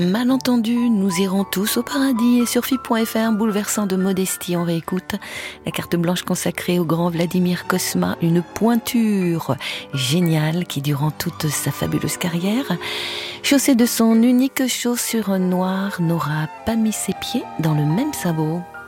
Malentendu, nous irons tous au paradis et sur FIP.fr, bouleversant de modestie, on réécoute la carte blanche consacrée au grand Vladimir Cosma, une pointure géniale qui, durant toute sa fabuleuse carrière, chaussé de son unique chaussure noire, n'aura pas mis ses pieds dans le même sabot.